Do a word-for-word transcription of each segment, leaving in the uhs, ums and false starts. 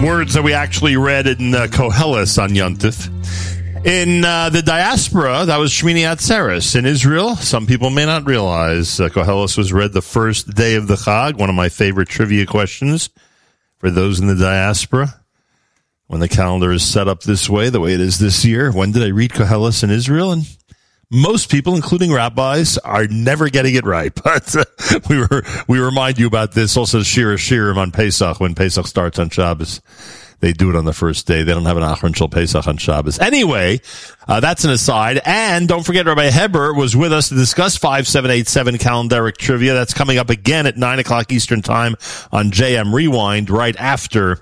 Words that we actually read in uh, Koheles on Yontif. In uh, the diaspora, that was Shmini Atzeres. In Israel, some people may not realize uh, Koheles was read the first day of the Chag, one of my favorite trivia questions for those in the diaspora. When the calendar is set up this way, the way it is this year, when did I read Koheles in Israel? And most people, including rabbis, are never getting it right. But uh, we were we remind you about this. Also, Shir Shirim on Pesach, when Pesach starts on Shabbos. They do it on the first day. They don't have an Achron Shel Pesach on Shabbos. Anyway, uh, that's an aside. And don't forget, Rabbi Heber was with us to discuss five seven eight seven calendaric trivia. That's coming up again at nine o'clock Eastern Time on J M Rewind, right after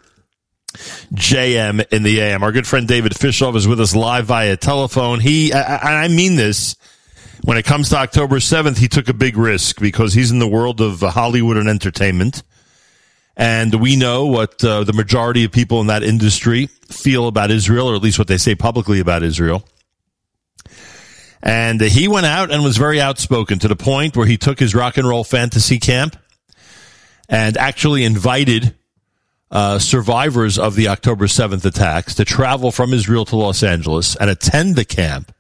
J M in the A M. Our good friend David Fishoff is with us live via telephone. He, I, I mean this, when it comes to October seventh, he took a big risk because he's in the world of Hollywood and entertainment. And we know what uh, the majority of people in that industry feel about Israel, or at least what they say publicly about Israel. And uh, he went out and was very outspoken to the point where he took his rock and roll fantasy camp and actually invited uh, survivors of the October seventh attacks to travel from Israel to Los Angeles and attend the camp.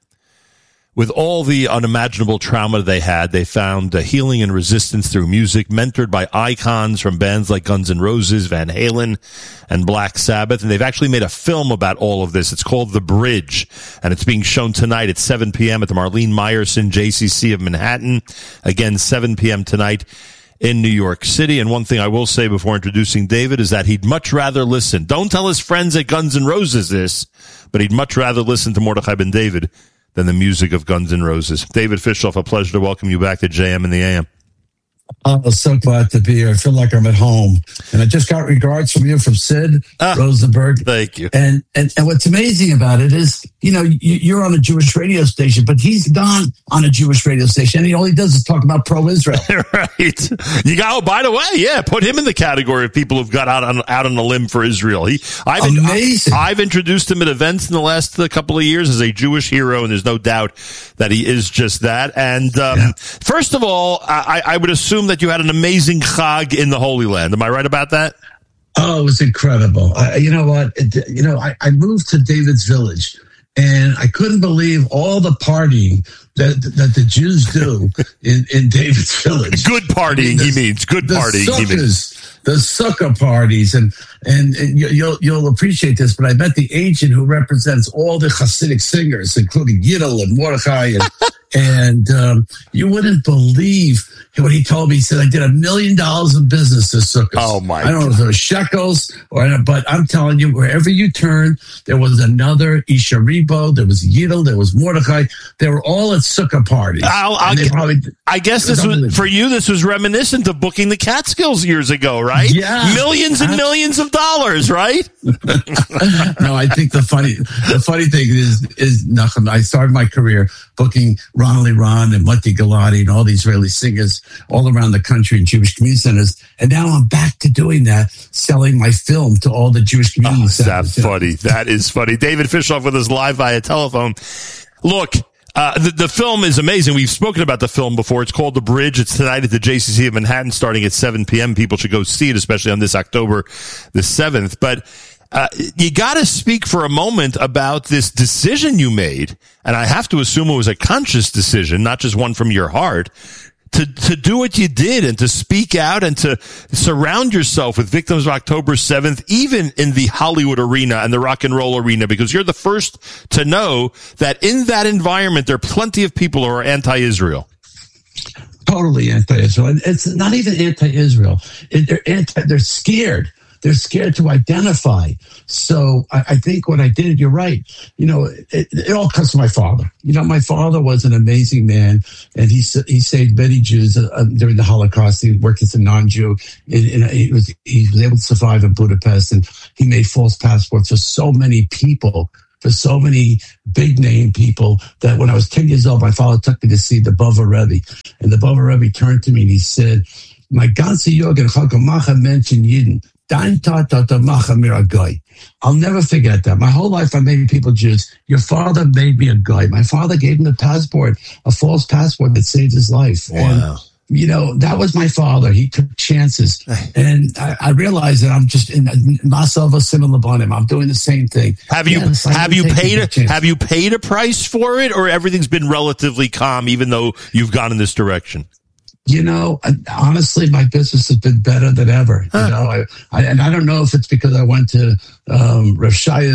With all the unimaginable trauma they had, they found uh, healing and resistance through music, mentored by icons from bands like Guns N' Roses, Van Halen, and Black Sabbath. And they've actually made a film about all of this. It's called The Bridge, and it's being shown tonight at seven p.m. at the Marlene Meyerson J C C of Manhattan. Again, seven p.m. tonight in New York City. And one thing I will say before introducing David is that he'd much rather listen. Don't tell his friends at Guns N' Roses this, but he'd much rather listen to Mordechai Ben David than the music of Guns N' Roses. David Fishoff, a pleasure to welcome you back to J M in the A M. I'm so glad to be here. I feel like I'm at home. And I just got regards from you from Sid ah, Rosenberg. Thank you. And, and and what's amazing about it is, you know, you, you're on a Jewish radio station, but he's not on a Jewish radio station. And all he does is talk about pro-Israel. Right. You got, oh, by the way, yeah, put him in the category of people who've got out on out on a limb for Israel. He, I've, amazing. I, I've introduced him at events in the last uh, couple of years as a Jewish hero, and there's no doubt that he is just that. And um, yeah. First of all, I, I would assume that you had an amazing Chag in the Holy Land. Am I right about that? Oh, it was incredible. I, you know what? It, you know, I, I moved to David's Village, and I couldn't believe all the partying that that the Jews do in, in David's Village. Good partying, I mean, the, he means. Good partying, sukkahs, he means. The sukkah parties, and and, and you'll you'll appreciate this, but I met the agent who represents all the Hasidic singers, including Yidel and Mordechai, and and um, you wouldn't believe what he told me. He said, I did a million dollars in business this sukkahs. Oh, my I don't know if it was shekels, or, but I'm telling you, wherever you turn, there was another Isha Rebo, there was Yidel, there was Mordechai. They were all at sukkah parties. I'll, I'll g- probably, I guess this was, for you, this was reminiscent of booking the Catskills years ago, right? Yeah. Millions and millions of dollars, right? No, I think the funny the funny thing is, is Nachum, I started my career booking Ron Liron and Mati Galati and all the Israeli singers all around the country in Jewish community centers. And now I'm back to doing that, selling my film to all the Jewish community oh, centers. That's funny. That is funny. David Fishoff with us live via telephone. Look, uh, the, the film is amazing. We've spoken about the film before. It's called The Bridge. It's tonight at the J C C of Manhattan starting at seven p.m. People should go see it, especially on this October the seventh. But Uh, you got to speak for a moment about this decision you made, and I have to assume it was a conscious decision, not just one from your heart, to to do what you did and to speak out and to surround yourself with victims of October seventh, even in the Hollywood arena and the rock and roll arena, because you're the first to know that in that environment there are plenty of people who are anti-Israel. Totally anti-Israel. And it's not even anti-Israel. It, they're anti, they're scared. They're scared to identify. So I, I think what I did, you're right. You know, it, it all comes from my father. You know, my father was an amazing man, and he he saved many Jews uh, during the Holocaust. He worked as a non-Jew. And, and he was he was able to survive in Budapest, and he made false passports for so many people, for so many big name people, that when I was ten years old, my father took me to see the Bava Rebbe. And the Bava Rebbe turned to me and he said, my ganze Jugend Chagamacha mentioned Yidden. I'll never forget that. My whole life I made people Jews. Your father made me a guy. My father gave him a passport, a false passport that saved his life. Wow. you know, that was my father. He took chances. And I, I realized that I'm just in myself a similar bonim. I'm doing the same thing. Have you yes, have you paid a, have you paid a price for it, or everything's been relatively calm even though you've gone in this direction? You know, honestly, my business has been better than ever. Huh. You know, I, I and I don't know if it's because I went to um, Rav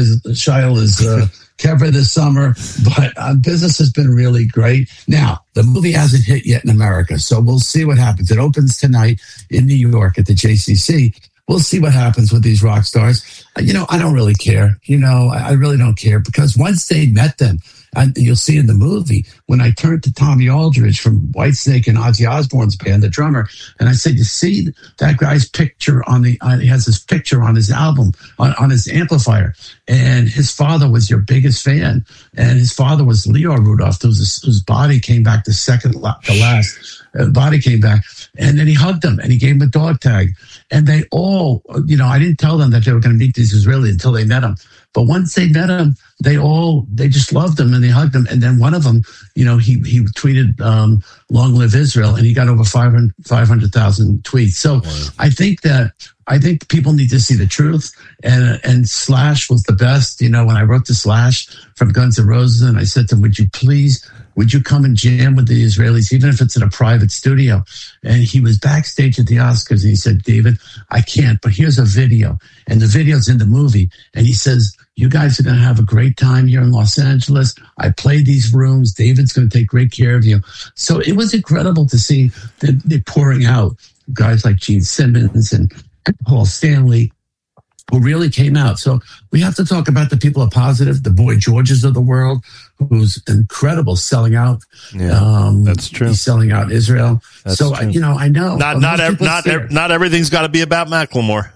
Shaila's uh, Kever this summer, but uh, business has been really great. Now, the movie hasn't hit yet in America, so we'll see what happens. It opens tonight in New York at the J C C. We'll see what happens with these rock stars. You know, I don't really care. You know, I really don't care, because once they met them, and you'll see in the movie, when I turned to Tommy Aldridge from Whitesnake and Ozzy Osbourne's band, the drummer, and I said, you see that guy's picture on the, uh, he has his picture on his album, on, on his amplifier, and his father was your biggest fan, and his father was Leo Rudolph, whose, whose body came back the second to last. Uh, body came back, and then he hugged him, and he gave him a dog tag, and they all, you know, I didn't tell them that they were going to meet these Israelis until they met him. But once they met him, they all, they just loved him and they hugged him. And then one of them, you know, he, he tweeted, um, long live Israel, and he got over five hundred thousand tweets. So wow. I think that, I think people need to see the truth, and, and Slash was the best. You know, when I wrote to Slash from Guns N' Roses, and I said to him, would you please, would you come and jam with the Israelis, even if it's in a private studio? And he was backstage at the Oscars, and he said, David, I can't, but here's a video. And the video's in the movie. And he says, you guys are going to have a great time here in Los Angeles. I played these rooms. David's going to take great care of you. So it was incredible to see them pouring out guys like Gene Simmons and Paul Stanley, who really came out. So we have to talk about the people who are positive, the Boy Georges of the world, who's incredible, selling out. Yeah, um, that's true. He's selling out Israel. That's so, true. you know, I know. Not not ev- not ev- not everything's got to be about Macklemore.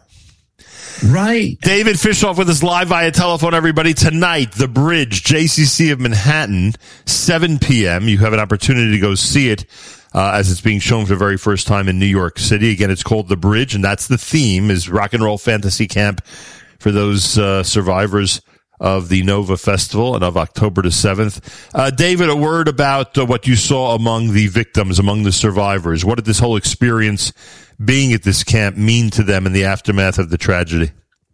Right. David Fishoff with us live via telephone, everybody. Tonight, The Bridge, J C C of Manhattan, seven p.m. You have an opportunity to go see it uh, as it's being shown for the very first time in New York City. Again, it's called The Bridge, and that's the theme, is rock and roll fantasy camp for those uh, survivors of the Nova Festival and of October the seventh. Uh, David, a word about uh, what you saw among the victims, among the survivors. What did this whole experience being at this camp mean to them in the aftermath of the tragedy?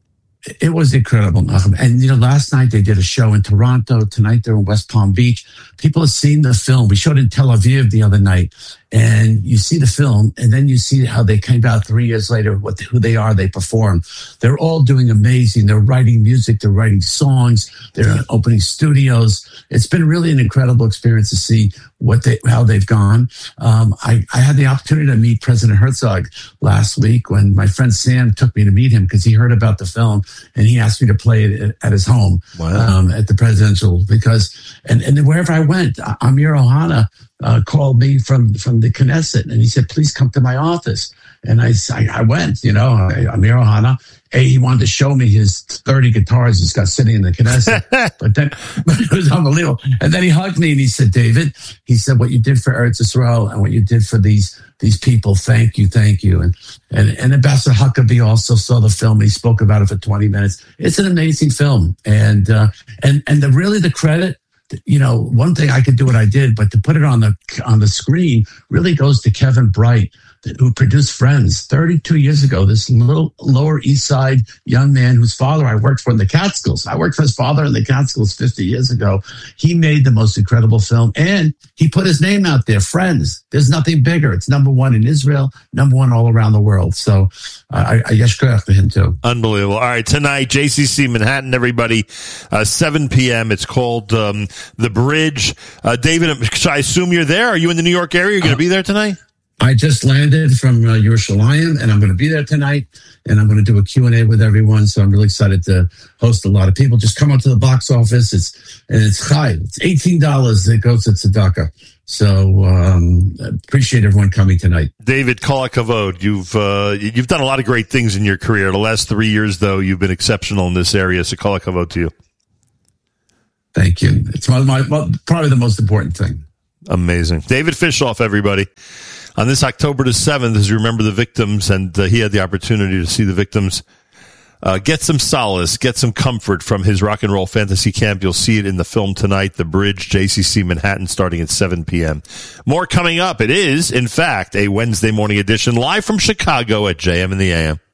It was incredible, Nachum. And, you know, last night they did a show in Toronto. Tonight they're in West Palm Beach. People have seen the film. We showed it in Tel Aviv the other night. And you see the film, and then you see how they came out three years later, what who they are, they perform. They're all doing amazing. They're writing music. They're writing songs. They're opening studios. It's been really an incredible experience to see what they, how they've gone. Um, I, I had the opportunity to meet President Herzog last week when my friend Sam took me to meet him because he heard about the film, and he asked me to play it at his home. Wow. um, at the presidential, because, and, and wherever I went, Amir Ohana Uh, called me from, from the Knesset, and he said, please come to my office. And I, I, I went, you know, Amir Ohana, A, he wanted to show me his thirty guitars he's got sitting in the Knesset, but then but it was unbelievable. And then he hugged me and he said, David, he said, what you did for Eretz Yisrael and what you did for these these people, thank you, thank you. And and, and Ambassador Huckabee also saw the film. He spoke about it for twenty minutes. It's an amazing film. And, uh, and, and the really the credit, you know, one thing I could do what I did, but to put it on the on the screen really goes to Kevin Bright, who produced Friends thirty-two years ago. This little Lower East Side young man whose father I worked for in the Catskills. I worked for his father in the Catskills fifty years ago. He made the most incredible film, and he put his name out there, Friends. There's nothing bigger. It's number one in Israel, number one all around the world. So uh, I, I yesh koach to him too. Unbelievable. All right, tonight, J C C Manhattan, everybody, uh, seven p.m. It's called um, The Bridge. Uh, David, should I assume you're there? Are you in the New York area? You're going to be there tonight? I just landed from uh, Yerushalayim, and I'm going to be there tonight, and I'm going to do a Q and A with everyone. So I'm really excited to host a lot of people. Just come up to the box office. It's and it's high. It's eighteen dollars that goes to tzedakah. So um, appreciate everyone coming tonight. David, kol hakavod. You've uh, you've done a lot of great things in your career. The last three years, though, you've been exceptional in this area. So kol hakavod to you. Thank you. It's my, my well, probably the most important thing. Amazing. David Fishoff, everybody. On this October the seventh, as you remember the victims, and uh, he had the opportunity to see the victims Uh, get some solace, get some comfort from his rock and roll fantasy camp. You'll see it in the film tonight, The Bridge, J C C Manhattan, starting at seven p.m. More coming up. It is, in fact, a Wednesday morning edition live from Chicago at J M in the A M.